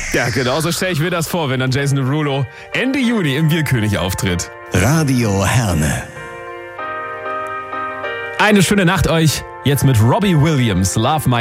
Ja, genau so stelle ich mir das vor, wenn dann Jason Derulo Ende Juni im Bierkönig auftritt. Radio Herne. Eine schöne Nacht euch. Jetzt mit Robbie Williams, Love My